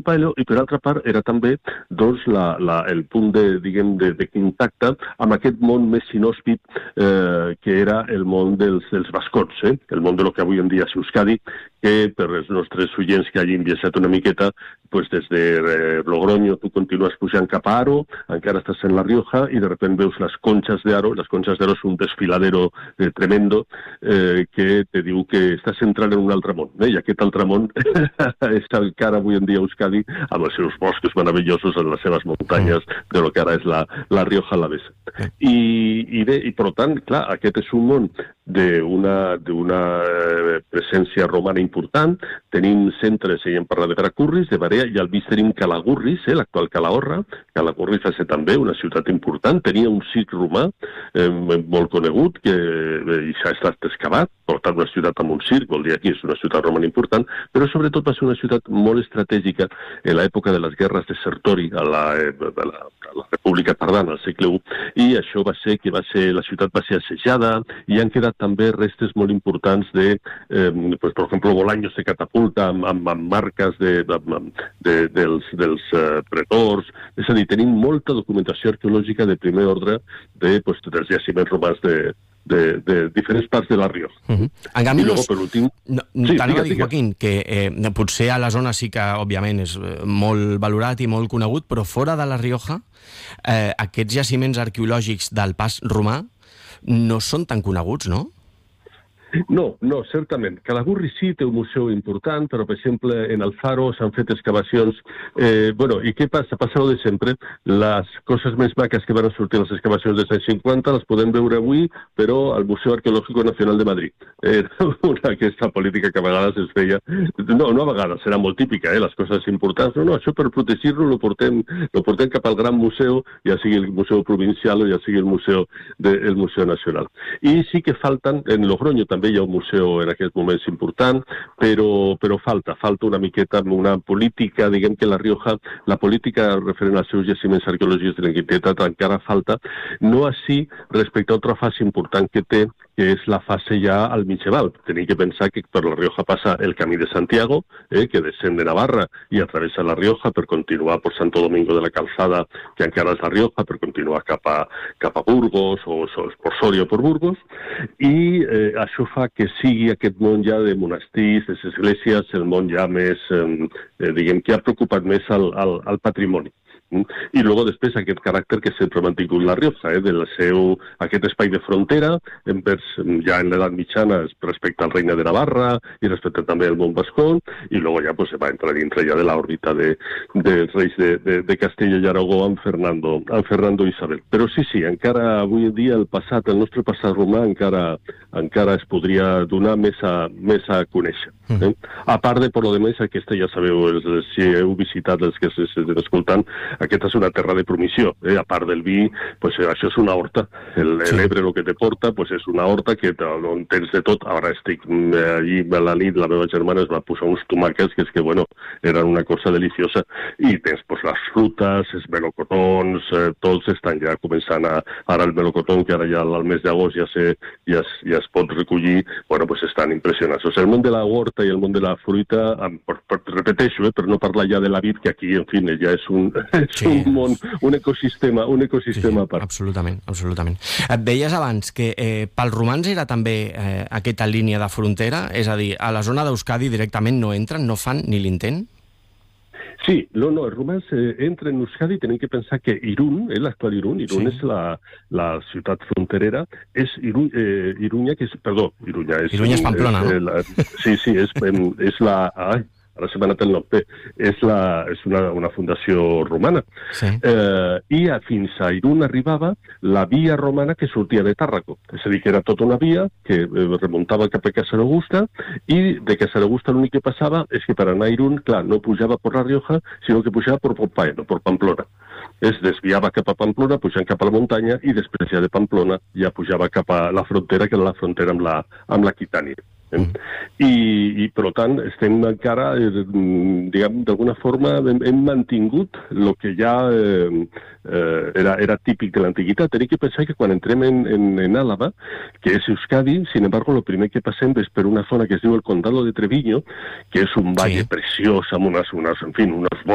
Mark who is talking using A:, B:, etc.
A: paio, i per altra part era també doncs, el punt de contacte amb aquest món més inhòspit que era el món dels bascots, el món de lo que avui en dia és Euskadi, que per els nostres oients que hagin viatjat una miqueta, pues des de Logroño tu continues pujant cap a Aro, encara estàs en La Rioja i de sobte veus les Conchas de Aro. Les Conchas de Aro és un desfiladero tremendo que te diu que estàs entrant en un altre món, i aquest altre món és encara avui en dia Euskadi, amb els seus boscos meravellosos en les seves muntanyes de lo que ara és la Rioja Alavesa. I bé, i per tant, clar, aquest és un món d'una presència romana important. Tenim centres, hem parlat de Gracurris, de Barea, i al mig tenim Calagurris, l'actual Calahorra. Calagurris va ser també una ciutat important, tenia un circ romà molt conegut, que ja ha estat excavat, per tant una ciutat amb un circ, vol dir aquí és una ciutat romana important, però sobretot va ser una ciutat molt estratègica en l'època de les guerres de Sertori, a la República Tardana, al segle I, i això va ser que la ciutat va ser assejada, i han quedat també restes molt importants de, per exemple, bolaños de catapulta amb marques dels pretors. És a dir, tenim molta documentació arqueològica de primer ordre dels jaciments romans de diferents parts de La Rioja.
B: En canvi, t'anava a dir, Joaquín, que potser a la zona sí que, òbviament, és molt valorat i molt conegut, però fora de La Rioja, aquests jaciments arqueològics del pas romà no són tan coneguts, no?
A: No, certament. Calagurri sí té un museu important, però, per exemple, en Alfaro s'han fet excavacions. I què passa? Passa de sempre. Les coses més maques que van sortir a les excavacions dels anys 50 les podem veure avui, però al Museu Arqueológico Nacional de Madrid. Era aquesta política que a vegades es feia. No a vegades, era molt típica, les coses importants. No, això per protegir-lo lo portem cap al gran museu, ja sigui el Museu Provincial o ja sigui el Museu Nacional. I sí que falten, en Logroño també hi ha un museu en aquests moments important, però falta una miqueta una política, diguem que La Rioja, la política referent als seus jaciments arqueològics de l'antiguitat encara falta, no així respecte a altra fase important que té, que és la fase ja al mitjeval. Tenim que pensar que per La Rioja passa el Camí de Santiago, que descén de Navarra i atravessa La Rioja per continuar per Santo Domingo de la Calzada, que encara és La Rioja, per continuar cap a Burgos o per Soria o per Burgos, i això fa que sigui aquest món ja de monestirs, de esglésies, el món ja més, diguem que ha preocupat més al patrimoni. I després aquest caràcter que sempre ha mantingut La Rioja, aquest espai de frontera, ja en l'edat mitjana respecte al Regne de Navarra i respecte també al món bascó, i ja va entrar dintre ja de l'òrbita dels reis de Castella i Aragó amb Fernando i Isabel. Però sí, encara avui en dia el nostre passat romà encara es podria donar més a conèixer. A part de, per lo demés, aquesta ja sabeu, si heu visitat els que s'estan escoltant, aquesta és una terra de promissió. A part del vi, això és una horta. L'Ebre el que te porta és una horta on tens de tot. Ara estic allí a la nit, la meva germana es va posar uns tomàquets que eren una cosa deliciosa, i tens les frutes, els melocotons, tots estan ja començant ara el melocotón, que ara ja al mes d'agost ja es pot recollir, estan impressionants. El món de la horta i el món de la fruita, repeteixo, per no parlar ja de la vid, que aquí, en fi, ja és un món, un ecosistema a part.
B: Absolutament. Et deies abans que pels romans era també aquesta línia de frontera, és a dir, a la zona d'Euskadi directament no entren, no fan ni l'intent?
A: Sí, els romans entren en Euskadi. Tenim que pensar que Irún, l'actual Irún és la ciutat fronterera, és Iruña, que és... Perdó, Iruña és...
B: Iruña és Pamplona, no?
A: Sí, és la... Ara se m'ha anat el nom, és una fundació romana. I fins a Irún arribava la via romana que sortia de Tàrraco. És a dir, que era tota una via que remuntava cap a Casarogusta, i de Casarogusta l'únic que passava és que per anar a Irún, clar, no pujava per La Rioja, sinó que pujava per Pompaeno, per Pamplona. Es desviava cap a Pamplona, pujant cap a la muntanya, i després ja de Pamplona ja pujava cap a la frontera, que era la frontera amb l'Aquitània. I per tant estem encara, diguem, d'alguna forma hem mantingut el que ja era típic de l'antiguitat. Tenim que pensar que quan entrem en Àlava, que és Euskadi, sin embargo, el primer que passem és per una zona que es diu el Condado de Treviño, que és un valle preciós amb unes